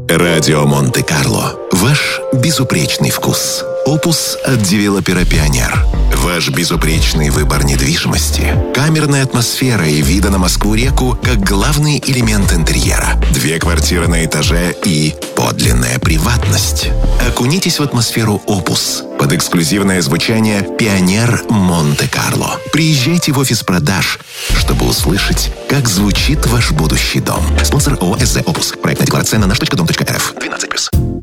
Радио Монте-Карло. Ваш безупречный вкус. Опус от девелопера «Пионер». Ваш безупречный выбор недвижимости. Камерная атмосфера и вида на Москву-реку как главный элемент интерьера. 2 квартиры на этаже и подлинная приватность. Окунитесь в атмосферу «Опус» под эксклюзивное звучание «Пионер Монте-Карло». Приезжайте в офис продаж, чтобы услышать, как звучит ваш будущий дом. Спонсор ООО «СЗ Опус». Проектная декларация на наш.дом.рф. 12+.